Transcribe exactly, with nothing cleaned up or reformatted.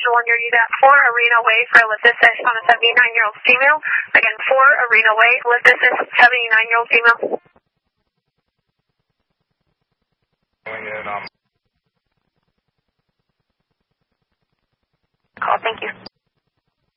one, you're used at four Arena Way for lift assist on a seventy-nine-year-old female. Again, four Arena Way, lift assist, seventy-nine-year-old female. In, um... Call, thank you.